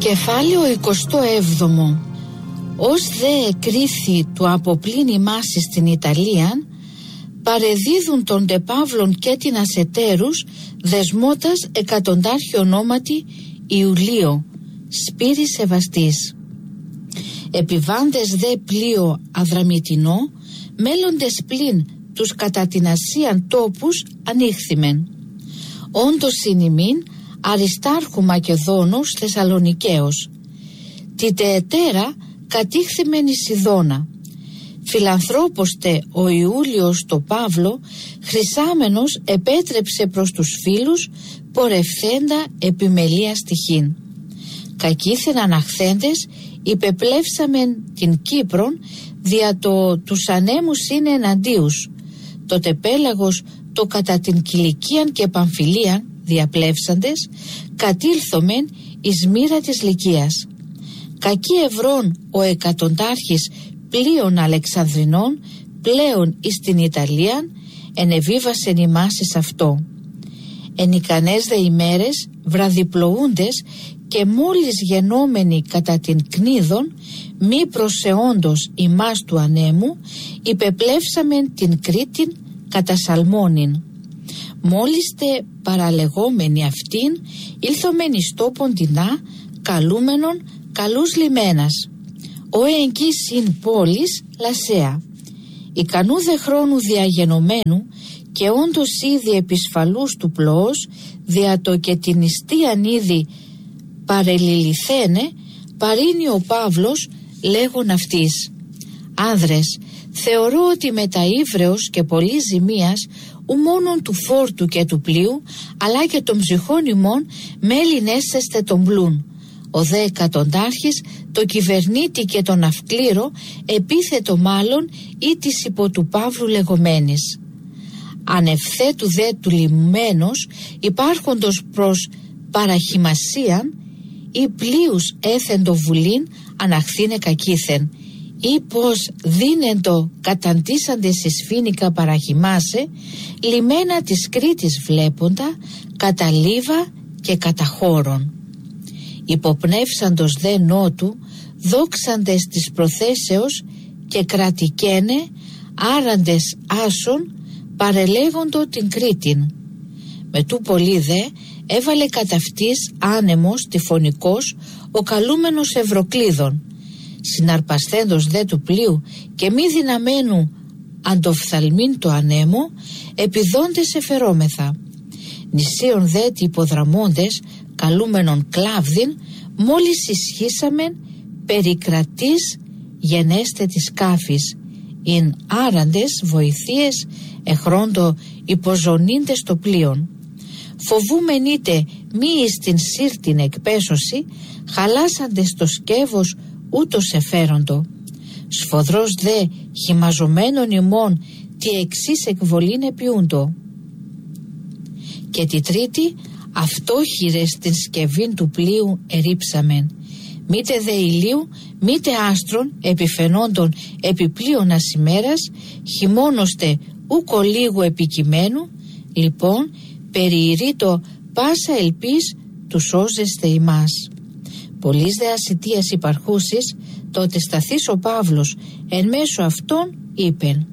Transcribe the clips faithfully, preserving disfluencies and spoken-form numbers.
Κεφάλαιο εικοστό έβδομο. Ως δε εκρίθη του αποπλήν ημάσης στην Ιταλίαν, παρεδίδουν τον τε Παύλον και την ασετέρους, δεσμότας εκατοντάρχη ονόματι Ιουλίο, σπύρι σεβαστής. Επιβάντες δε πλοίο αδραμητινό, μέλλοντες πλην τους κατά την Ασίαν τόπους ανοίχθημεν. Όντως συνημήν Αριστάρχου Μακεδόνος Θεσσαλονικαίος. Τη τεετέρα κατήχθημεν εις Σιδώνα. Φιλανθρώπωστε ο Ιούλιος το Παύλο, χρυσάμενος επέτρεψε προς τους φίλους πορευθέντα επιμελία στοιχήν. Κακήθεν αναχθέντες υπεπλεύσαμεν την Κύπρον, δια το τους ανέμους είναι εναντίους. Το τεπέλαγος το κατά την Κιλικίαν και Παμφιλίαν διαπλεύσαντες, κατήλθομεν εις μοίρα της Λυκίας. Κακή ευρών ο εκατοντάρχης πλοίων Αλεξανδρινών πλέον εις την Ιταλίαν, ενεβίβασεν ημάς εις αυτό. Εν ικανές δε ημέρες βραδιπλοούντες και μόλις γενόμενοι κατά την Κνίδων, μη προσεόντος ημάς του ανέμου, υπεπλεύσαμεν την Κρήτην κατά Σαλμόνην. Μόλις τε παραλεγόμενοι αυτήν, ήλθομεν εις τόπον τινά, καλούμενον καλούς λιμένας. Ο εγγύς συν πόλης Λασέα. Ικανού δε χρόνου διαγενομένου και όντως ήδη επισφαλούς του πλοός, δια το και την ιστίαν ήδη παρελιληθένε, παρήνει ο Παύλος λέγον αυτής: «Άνδρες, θεωρώ ότι με τα ύβρεως και πολλής ζημίας ου μόνον του φόρτου και του πλοίου, αλλά και των ψυχών ημών μέλην έσεστε τον πλούν. Ο δε εκατοντάρχης το κυβερνήτη και τον αυκλήρο επίθετο μάλλον ή της υπό του Παύλου λεγομένης. Ανευθέτου δε του λιμμένος υπάρχοντος προς παραχημασίαν ή πλοίους έθεντο βουλήν αναχθήνε κακήθεν, ή πως δίνεντο καταντήσαντες εις φοίνικα παραχημάσε, λιμένα της Κρήτης βλέποντα, κατά Λίβα και κατά χώρον. Υποπνεύσαντος δε νότου, δόξαντες της προθέσεως και κρατικένε, άραντες άσων, παρελέγοντο την Κρήτην. Με τού πολύ δε, έβαλε κατά αυτής άνεμος τυφωνικός ο καλούμενος Ευρωκλίδων. Συναρπασθέντος δε του πλοίου και μη δυναμένου αντοφθαλμήν το ανέμο, επιδόντες εφερόμεθα. Νησίων δε τι υποδραμώντες, καλούμενον Κλάβδιν, μόλις ισχύσαμεν περικρατής γενέστε της σκάφης, ειν άραντες βοηθείες εχρόντο υποζωνίντες το πλοίον. Φοβούμεν είτε μη εις την σύρτην εκπέσωση, χαλάσαντες το σκεύος ούτως εφέροντο. Σφοδρός δε χυμαζομένων ημών τι εξής εκβολήν επιούντο. Και τη τρίτη, αυτόχειρες την σκευήν του πλοίου ερήψαμεν. Μήτε δε ηλίου, μήτε άστρων επιφαινόντων επιπλείωνας ημέρας, χειμώνοστε ούκο λίγου επικειμένου, λοιπόν περιηρείτο πάσα ελπίς του σώζεστε ημάς. Πολλής δε ασιτίας υπαρχούσης, τότε σταθείς ο Παύλος εν μέσω αυτών είπεν: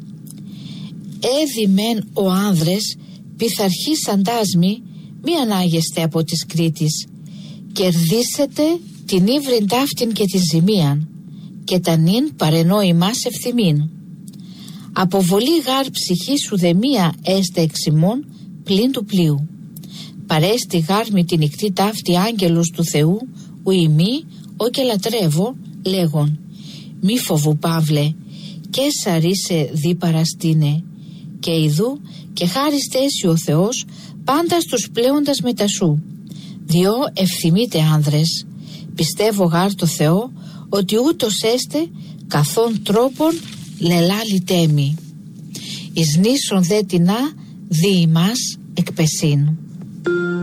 «Έδι μεν ο άνδρες πειθαρχής αντάσμη, μη ανάγεστε από της Κρήτης, κερδίσετε την ύβριν ταύτην και τη ζημίαν, και τα νυν παρενώ ημάς ευθυμήν. Αποβολή γάρ ψυχής ουδεμία έστε εξημών πλην του πλοίου. Παρέστη γάρ με την νυχτή ταύτη άγγελος του Θεού, ου ημί, ο και λατρεύω, λέγον: μη φοβού Παύλε, και σαρίσε δι παραστήνε, και ιδού και χάριστε έσυ ο Θεός πάντα στους πλέοντας μετασού. Διό ευθυμείτε άνδρες, πιστεύω γάρ το Θεό, ότι ούτως έστε καθόν τρόπον λελάλη τέμι. Εις νήσον δε τινά δι ημάς εκπεσίν».